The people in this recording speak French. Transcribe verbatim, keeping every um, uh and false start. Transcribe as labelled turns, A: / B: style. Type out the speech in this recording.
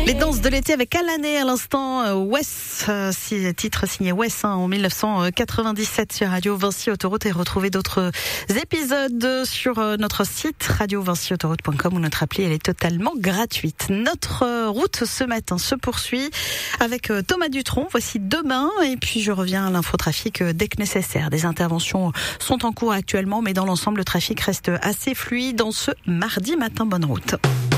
A: Les danses de l'été avec Alané à l'instant, Wes, euh, titre signé Wes hein, en mille neuf cent quatre-vingt-dix-sept sur Radio Vinci Autoroute, et retrouvez d'autres épisodes sur notre site radio vinci autoroute point com, où notre appli elle est totalement gratuite. Notre route ce matin se poursuit avec Thomas Dutronc. Voici demain, et puis je reviens à l'infotrafic dès que nécessaire. Des interventions sont en cours actuellement, mais dans l'ensemble le trafic reste assez fluide en ce mardi matin. Bonne route.